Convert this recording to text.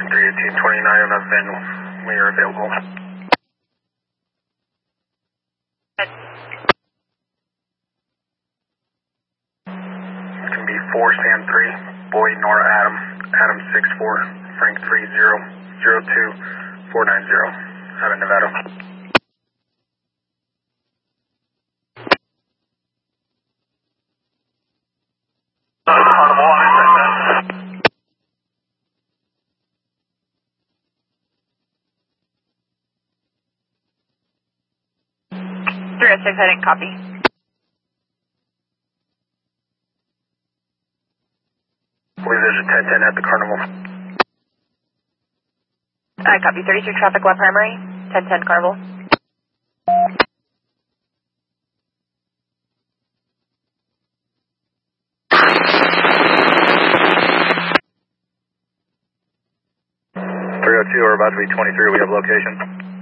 31829 on Evin when you're available. It's going to be 4 Sam 3, Boy Nora Adam, Adam 64, Frank 3002 490, out of Nevada. Carnival, 306, I didn't copy. I believe there's a 1010 at the Carnival. I copy. 33 traffic, 1 primary, 1010 Carnival. We're about to be 23, we have location.